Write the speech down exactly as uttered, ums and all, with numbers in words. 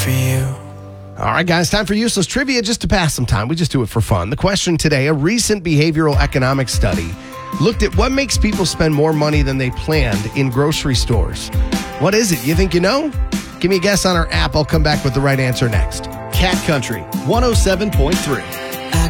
for you. All right, guys, time for useless trivia just to pass some time. We just do it for fun. The question today, a recent behavioral economics study looked at what makes people spend more money than they planned in grocery stores. What is it? You think you know? Give me a guess on our app. I'll come back with the right answer next. Cat Country one oh seven point three.